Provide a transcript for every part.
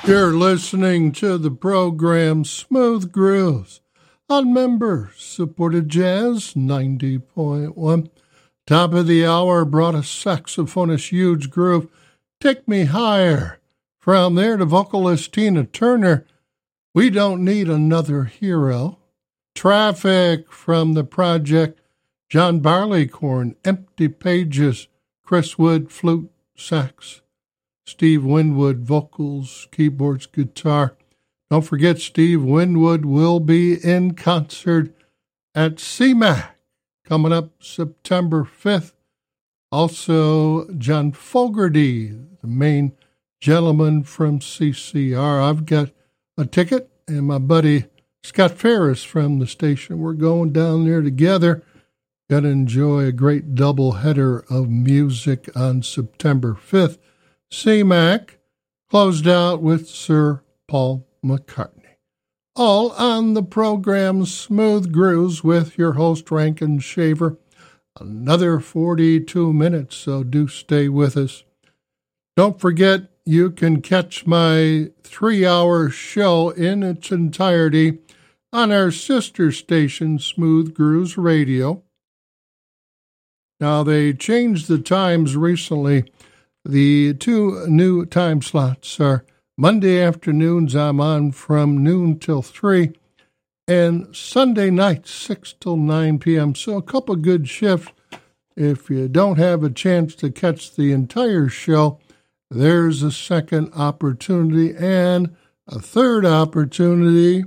You're listening to the program Smooth Grooves on member-supported Jazz 90.1. Top of the hour brought a saxophonist huge groove, Take Me Higher. From there to vocalist Tina Turner, We Don't Need Another Hero. Traffic from the project, John Barleycorn, Empty Pages, Chris Wood, flute, sax. Steve Winwood, vocals, keyboards, guitar. Don't forget, Steve Winwood will be in concert at CMAC coming up September 5th. Also, John Fogerty, the main gentleman from CCR. I've got a ticket, and my buddy Scott Ferris from the station. We're going down there together. Got to enjoy a great double header of music on September 5th. CMAC closed out with Sir Paul McCartney. All on the program Smooth Grooves with your host Rankin Shaver. Another 42 minutes, so do stay with us. Don't forget, you can catch my 3-hour show in its entirety on our sister station, Smooth Grooves Radio. Now, they changed the times recently. The two new time slots are Monday afternoons, I'm on from noon till 3, and Sunday nights, 6 till 9 p.m. So a couple good shifts. If you don't have a chance to catch the entire show, there's a second opportunity, and a third opportunity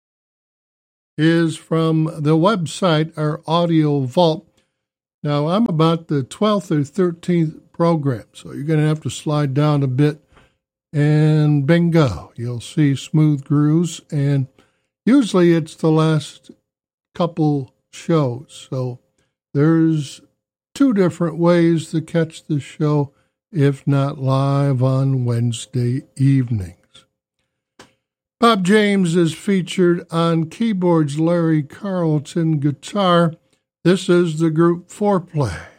is from the website, our audio vault. Now, I'm about the 12th or 13th program, so you're going to have to slide down a bit, and bingo, you'll see Smooth Grooves, and usually it's the last couple shows, so there's 2 different ways to catch the show, if not live on Wednesday evenings. Bob James is featured on keyboards, Larry Carlton guitar. This is the group Foreplay.